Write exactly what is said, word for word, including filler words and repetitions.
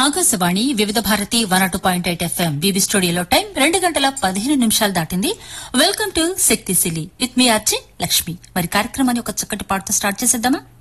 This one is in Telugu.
ఆకాశవాణి వివిధ Bharati one two point eight FM BB స్టూడియోలో టైం రెండు గంటల పదిహేను నిమిషాలు దాటింది. Welcome to Shakti Sili with me అర్జీ లక్ష్మి. మరి కార్యక్రమాన్ని ఒక చక్కటి పాటతో స్టార్ట్ చేసేద్దామా?